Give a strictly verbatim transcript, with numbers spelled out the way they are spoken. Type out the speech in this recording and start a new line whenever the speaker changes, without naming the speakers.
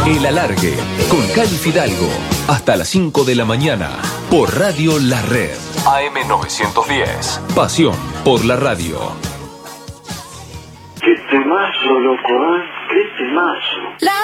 El Alargue, con Cali Fidalgo, hasta las cinco de la mañana, por Radio La Red. A M novecientos diez, pasión por la radio.
Qué temazo, loco, ¿eh? Qué temazo.